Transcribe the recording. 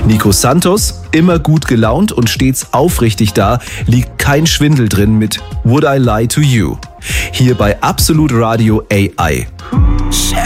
Nico Santos, immer gut gelaunt und stets aufrichtig da, liegt kein Schwindel drin mit Would I Lie to You. Hier bei Absolut Radio AI.